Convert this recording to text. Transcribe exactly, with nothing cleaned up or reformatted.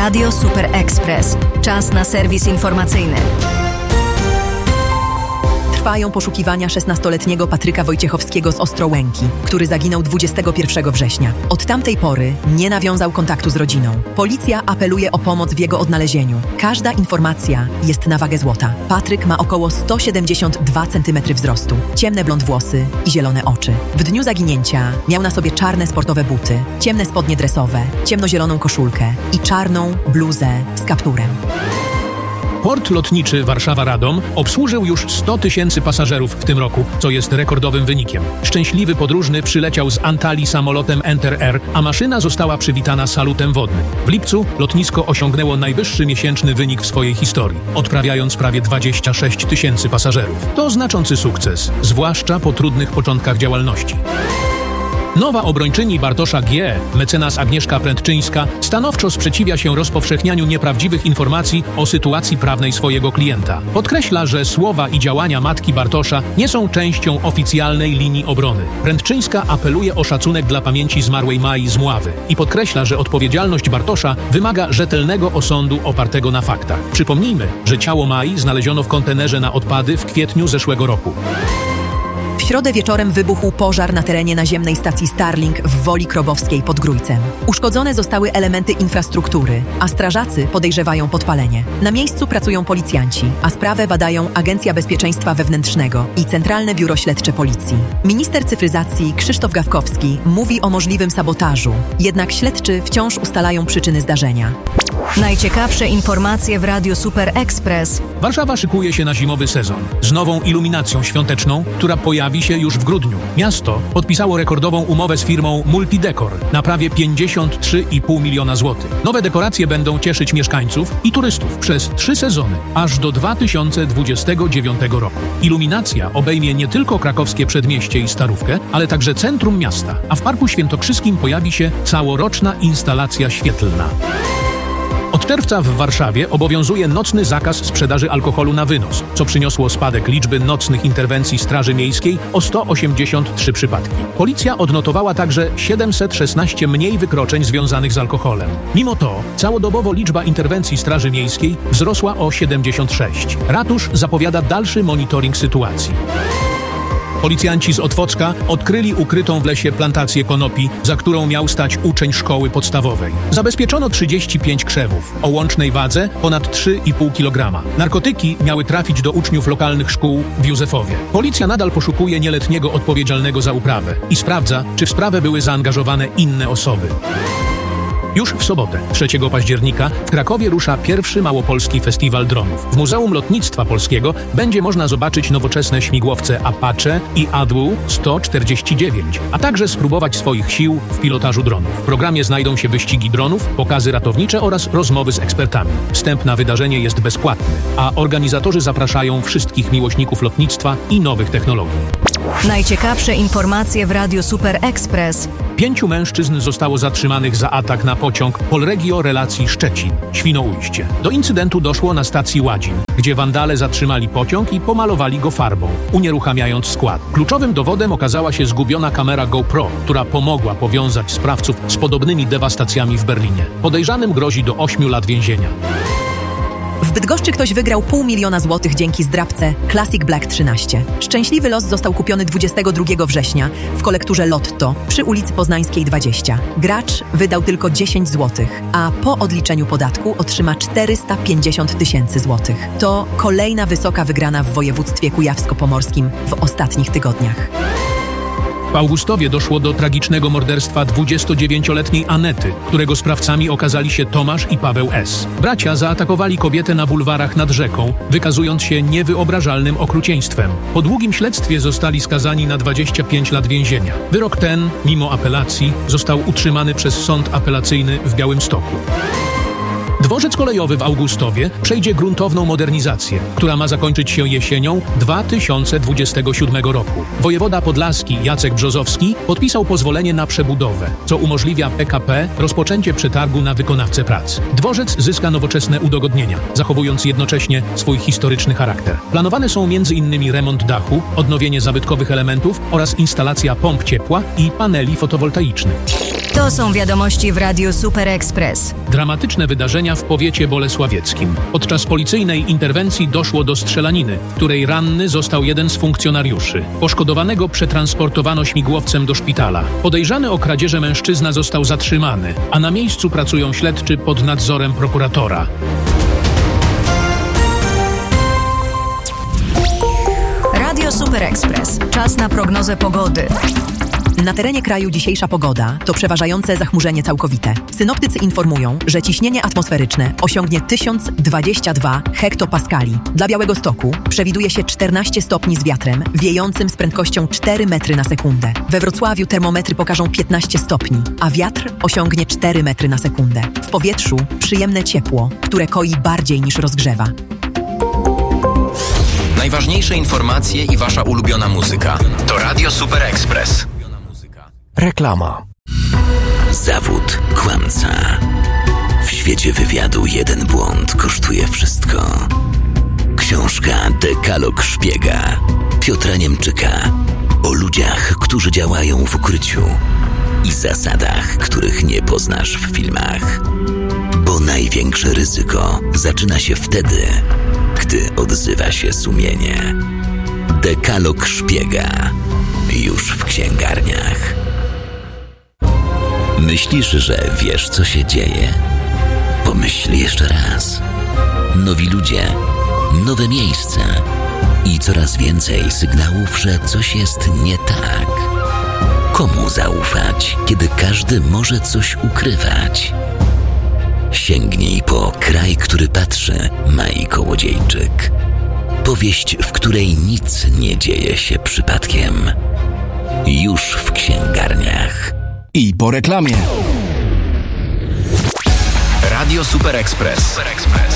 Radio Super Express. Czas na serwis informacyjny. Trwają poszukiwania szesnastoletniego Patryka Wojciechowskiego z Ostrołęki, który zaginął dwudziestego pierwszego września. Od tamtej pory nie nawiązał kontaktu z rodziną. Policja apeluje o pomoc w jego odnalezieniu. Każda informacja jest na wagę złota. Patryk ma około sto siedemdziesiąt dwa centymetry wzrostu, ciemne blond włosy i zielone oczy. W dniu zaginięcia miał na sobie czarne sportowe buty, ciemne spodnie dresowe, ciemnozieloną koszulkę i czarną bluzę z kapturem. Port lotniczy Warszawa-Radom obsłużył już sto tysięcy pasażerów w tym roku, co jest rekordowym wynikiem. Szczęśliwy podróżny przyleciał z Antalii samolotem Enter Air, a maszyna została przywitana salutem wodnym. W lipcu lotnisko osiągnęło najwyższy miesięczny wynik w swojej historii, odprawiając prawie dwadzieścia sześć tysięcy pasażerów. To znaczący sukces, zwłaszcza po trudnych początkach działalności. Nowa obrończyni Bartosza G., mecenas Agnieszka Prędczyńska, stanowczo sprzeciwia się rozpowszechnianiu nieprawdziwych informacji o sytuacji prawnej swojego klienta. Podkreśla, że słowa i działania matki Bartosza nie są częścią oficjalnej linii obrony. Prędczyńska apeluje o szacunek dla pamięci zmarłej Mai z Mławy i podkreśla, że odpowiedzialność Bartosza wymaga rzetelnego osądu opartego na faktach. Przypomnijmy, że ciało Mai znaleziono w kontenerze na odpady w kwietniu zeszłego roku. W środę wieczorem wybuchł pożar na terenie naziemnej stacji Starlink w Woli Krobowskiej pod Grójcem. Uszkodzone zostały elementy infrastruktury, a strażacy podejrzewają podpalenie. Na miejscu pracują policjanci, a sprawę badają Agencja Bezpieczeństwa Wewnętrznego i Centralne Biuro Śledcze Policji. Minister cyfryzacji Krzysztof Gawkowski mówi o możliwym sabotażu, jednak śledczy wciąż ustalają przyczyny zdarzenia. Najciekawsze informacje w Radiu Super Express. Warszawa szykuje się na zimowy sezon z nową iluminacją świąteczną, która pojawi się już w grudniu. Miasto podpisało rekordową umowę z firmą Multidekor na prawie pięćdziesiąt trzy i pół miliona złotych. Nowe dekoracje będą cieszyć mieszkańców i turystów przez trzy sezony, aż do dwa tysiące dwudziestego dziewiątego roku. Iluminacja obejmie nie tylko krakowskie przedmieście i Starówkę, ale także centrum miasta, a w Parku Świętokrzyskim pojawi się całoroczna instalacja świetlna. Od czerwca w Warszawie obowiązuje nocny zakaz sprzedaży alkoholu na wynos, co przyniosło spadek liczby nocnych interwencji Straży Miejskiej o sto osiemdziesiąt trzy przypadki. Policja odnotowała także siedemset szesnaście mniej wykroczeń związanych z alkoholem. Mimo to całodobowo liczba interwencji Straży Miejskiej wzrosła o siedemdziesiąt sześć. Ratusz zapowiada dalszy monitoring sytuacji. Policjanci z Otwocka odkryli ukrytą w lesie plantację konopi, za którą miał stać uczeń szkoły podstawowej. Zabezpieczono trzydzieści pięć krzewów o łącznej wadze ponad trzy i pół kilograma. Narkotyki miały trafić do uczniów lokalnych szkół w Józefowie. Policja nadal poszukuje nieletniego odpowiedzialnego za uprawę i sprawdza, czy w sprawę były zaangażowane inne osoby. Już w sobotę, trzeciego października, w Krakowie rusza pierwszy Małopolski Festiwal Dronów. W Muzeum Lotnictwa Polskiego będzie można zobaczyć nowoczesne śmigłowce Apache i A D W sto czterdzieści dziewięć, a także spróbować swoich sił w pilotażu dronów. W programie znajdą się wyścigi dronów, pokazy ratownicze oraz rozmowy z ekspertami. Wstęp na wydarzenie jest bezpłatny, a organizatorzy zapraszają wszystkich miłośników lotnictwa i nowych technologii. Najciekawsze informacje w Radiu Super Express. Pięciu mężczyzn zostało zatrzymanych za atak na pociąg Polregio relacji Szczecin, Świnoujście. Do incydentu doszło na stacji Ładzin, gdzie wandale zatrzymali pociąg i pomalowali go farbą, unieruchamiając skład. Kluczowym dowodem okazała się zgubiona kamera GoPro, która pomogła powiązać sprawców z podobnymi dewastacjami w Berlinie. Podejrzanym grozi do ośmiu lat więzienia. W Bydgoszczy ktoś wygrał pół miliona złotych dzięki zdrabce Classic Black trzynaście. Szczęśliwy los został kupiony dwudziestego drugiego września w kolekturze Lotto przy ulicy Poznańskiej dwadzieścia. Gracz wydał tylko dziesięć złotych, a po odliczeniu podatku otrzyma czterysta pięćdziesiąt tysięcy złotych. To kolejna wysoka wygrana w województwie kujawsko-pomorskim w ostatnich tygodniach. W Augustowie doszło do tragicznego morderstwa dwudziestodziewięcioletniej Anety, którego sprawcami okazali się Tomasz i Paweł S. Bracia zaatakowali kobietę na bulwarach nad rzeką, wykazując się niewyobrażalnym okrucieństwem. Po długim śledztwie zostali skazani na dwadzieścia pięć lat więzienia. Wyrok ten, mimo apelacji, został utrzymany przez Sąd Apelacyjny w Białymstoku. Dworzec kolejowy w Augustowie przejdzie gruntowną modernizację, która ma zakończyć się jesienią dwa tysiące dwudziestego siódmego roku. Wojewoda podlaski Jacek Brzozowski podpisał pozwolenie na przebudowę, co umożliwia P K P rozpoczęcie przetargu na wykonawcę prac. Dworzec zyska nowoczesne udogodnienia, zachowując jednocześnie swój historyczny charakter. Planowane są między innymi remont dachu, odnowienie zabytkowych elementów oraz instalacja pomp ciepła i paneli fotowoltaicznych. To są wiadomości w Radiu Super Express. Dramatyczne wydarzenia w powiecie bolesławieckim. Podczas policyjnej interwencji doszło do strzelaniny, której ranny został jeden z funkcjonariuszy. Poszkodowanego przetransportowano śmigłowcem do szpitala. Podejrzany o kradzieże mężczyzna został zatrzymany, a na miejscu pracują śledczy pod nadzorem prokuratora. Radio Super Express. Czas na prognozę pogody. Na terenie kraju dzisiejsza pogoda to przeważające zachmurzenie całkowite. Synoptycy informują, że ciśnienie atmosferyczne osiągnie tysiąc dwadzieścia dwa hektopaskali. Dla Białegostoku przewiduje się czternaście stopni z wiatrem, wiejącym z prędkością cztery metry na sekundę. We Wrocławiu termometry pokażą piętnaście stopni, a wiatr osiągnie cztery metry na sekundę. W powietrzu przyjemne ciepło, które koi bardziej niż rozgrzewa. Najważniejsze informacje i wasza ulubiona muzyka to Radio Super Express. Reklama. Zawód kłamca. W świecie wywiadu jeden błąd kosztuje wszystko. Książka Dekalog szpiega Piotra Niemczyka o ludziach, którzy działają w ukryciu i zasadach, których nie poznasz w filmach. Bo największe ryzyko zaczyna się wtedy, gdy odzywa się sumienie. Dekalog szpiega już w księgarniach. Myślisz, że wiesz, co się dzieje? Pomyśl jeszcze raz. Nowi ludzie, nowe miejsca i coraz więcej sygnałów, że coś jest nie tak. Komu zaufać, kiedy każdy może coś ukrywać? Sięgnij po Kraj, który patrzy, Mai Kołodziejczyk. Powieść, w której nic nie dzieje się przypadkiem. Już w księgarniach. I po reklamie. Radio Super Express. Super Express.